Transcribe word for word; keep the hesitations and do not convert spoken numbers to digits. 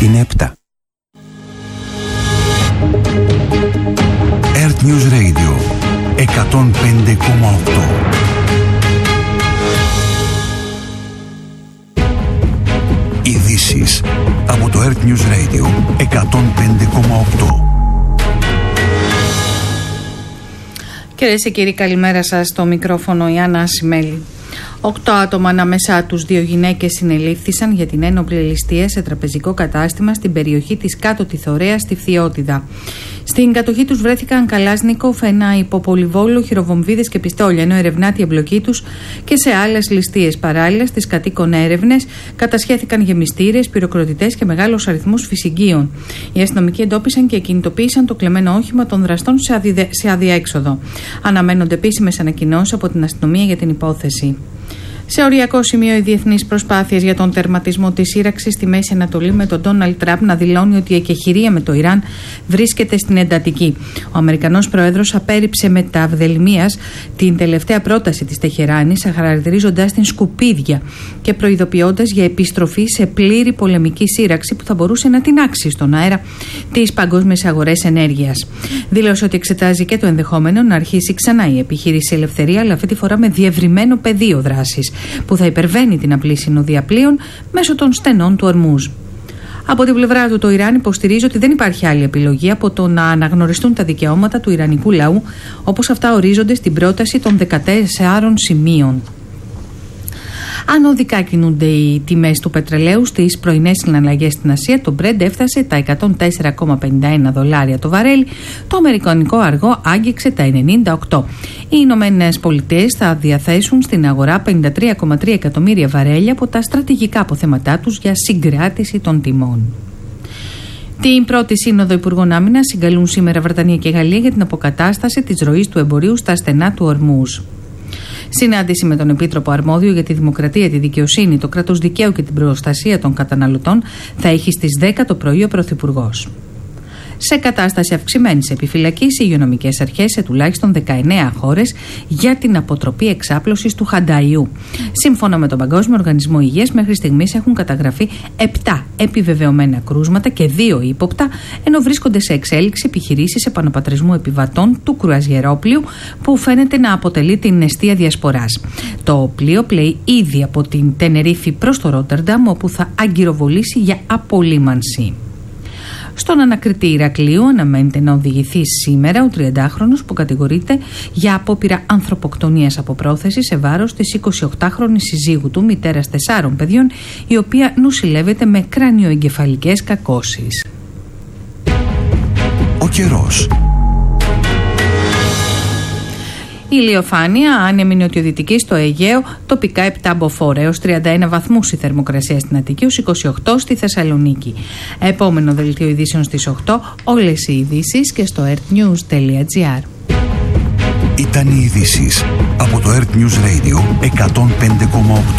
είναι επτά. Earth News Radio εκατόν πέντε κόμμα οκτώ. Ειδήσεις από το Earth News Radio εκατόν πέντε κόμμα οκτώ. Κυρίες και κύριοι, καλημέρα σας. Στο μικρόφωνο η Άννα Ασημέλη. Οκτώ άτομα, ανάμεσά τους δύο γυναίκες, συνελήφθησαν για την ένοπλη ληστεία σε τραπεζικό κατάστημα στην περιοχή της Κάτω Τιθωρέας στη Φθιώτιδα. Στην κατοχή τους βρέθηκαν Καλάσνικοφ, ένα υποπολιβόλο, χειροβομβίδες και πιστόλια, ενώ ερευνάται η εμπλοκή τους και σε άλλες ληστείες. Παράλληλα, στις κατοίκων έρευνες κατασχέθηκαν γεμιστήρες, πυροκροτητές και μεγάλος αριθμός φυσικίων. Οι αστυνομικοί εντόπισαν και κινητοποίησαν το κλεμμένο όχημα των δραστών σε, αδιδε... σε αδιέξοδο. Αναμένονται επίσημες ανακοινώσεις από την αστυνομία για την υπόθεση. Σε οριακό σημείο οι διεθνείς προσπάθειες για τον τερματισμό της σύραξης στη Μέση Ανατολή, με τον Ντόναλντ Τραμπ να δηλώνει ότι η εκεχηρία με το Ιράν βρίσκεται στην εντατική. Ο Αμερικανός Πρόεδρος απέρριψε με τα αυδελμίας την τελευταία πρόταση της Τεχεράνης, χαρακτηρίζοντας την σκουπίδια και προειδοποιώντας για επιστροφή σε πλήρη πολεμική σύραξη που θα μπορούσε να τινάξει στον αέρα τις παγκόσμιες αγορές ενέργειας. Δήλωσε ότι εξετάζει και το ενδεχόμενο να αρχίσει ξανά η επιχείρηση Ελευθερία, αλλά αυτή τη φορά με διευρυμένο πεδίο δράσης, που θα υπερβαίνει την απλή συνοδεία πλοίων μέσω των στενών του Ορμούζ. Από την πλευρά του, το Ιράν υποστηρίζει ότι δεν υπάρχει άλλη επιλογή από το να αναγνωριστούν τα δικαιώματα του ιρανικού λαού, όπως αυτά ορίζονται στην πρόταση των δεκατεσσάρων σημείων. Ανωδικά κινούνται οι τιμές του πετρελαίου στις πρωινές συναλλαγές στην Ασία. Το Brent έφτασε τα εκατόν τέσσερα κόμμα πενήντα ένα δολάρια το βαρέλι, το αμερικανικό αργό άγγιξε τα ενενήντα οκτώ. Οι Ηνωμένες Πολιτείες θα διαθέσουν στην αγορά πενήντα τρία κόμμα τρία εκατομμύρια βαρέλια από τα στρατηγικά αποθέματά τους για συγκράτηση των τιμών. Την πρώτη σύνοδο Υπουργών Άμυνας συγκαλούν σήμερα Βρετανία και Γαλλία για την αποκατάσταση της ροής του εμπορίου στα στενά του Ορμούζ. Συνάντηση με τον Επίτροπο Αρμόδιο για τη Δημοκρατία, τη Δικαιοσύνη, το κράτος δικαίου και την προστασία των καταναλωτών θα έχει στις δέκα το πρωί ο Πρωθυπουργός. Σε κατάσταση αυξημένης επιφυλακής, οι υγειονομικές αρχές σε τουλάχιστον δεκαεννέα χώρες για την αποτροπή εξάπλωσης του χανταϊού. Σύμφωνα με τον Παγκόσμιο Οργανισμό Υγείας, μέχρι στιγμής έχουν καταγραφεί επτά επιβεβαιωμένα κρούσματα και δύο ύποπτα, ενώ βρίσκονται σε εξέλιξη επιχειρήσεις επαναπατρισμού επιβατών του κρουαζιερόπλοιου, που φαίνεται να αποτελεί την εστία διασποράς. Το πλοίο πλέει ήδη από την Τενερίφη προς το Ρότερνταμ, όπου θα αγκυροβολήσει για απολύμανση. Στον ανακριτή Ηρακλείου αναμένεται να οδηγηθεί σήμερα ο τριαντάχρονος που κατηγορείται για απόπειρα ανθρωποκτονίας από πρόθεση σε βάρος της εικοσιοκτάχρονης συζύγου του, μητέρας τεσσάρων παιδιών, η οποία νοσηλεύεται με κρανιοεγκεφαλικές κακώσεις. Ο καιρός. Η ηλιοφάνεια άνεμη νοτιοδυτική στο Αιγαίο, τοπικά επτά μποφόρ έως τριάντα ένα βαθμούς η θερμοκρασία στην Αττική, ως είκοσι οκτώ στη Θεσσαλονίκη. Επόμενο δελτίο ειδήσεων στις οκτώ, όλες οι ειδήσεις και στο earthnews τελεία gr. Ήταν οι ειδήσεις από το Earth News Radio εκατόν πέντε κόμμα οκτώ.